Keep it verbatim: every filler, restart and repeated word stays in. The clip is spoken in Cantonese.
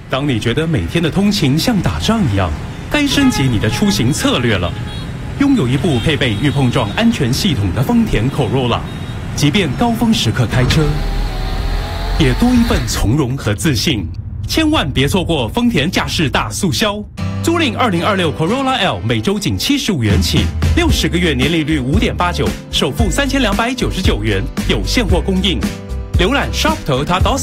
当你觉得每天的通勤像打仗一样，该升级你的出行策略了。拥有一部配备预碰撞安全系统的丰田 Corolla， 即便高峰时刻开车，也多一份从容和自信。千万别错过丰田驾驶大促销，租赁二零二六 Corolla L 每周仅七十五元起，六十个月年利率五点八九，首付三千两百九十九元，有现货供应。浏览 shop toyota dot